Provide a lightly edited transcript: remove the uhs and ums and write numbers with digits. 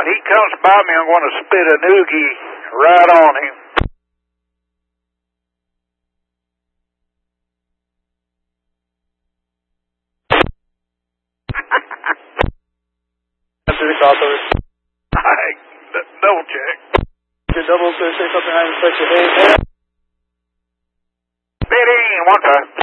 when he comes by me, I'm going to spit a noogie right on him. After the crossover. Double check. Your double, so say something behind the section 8. Biddy, 1-5.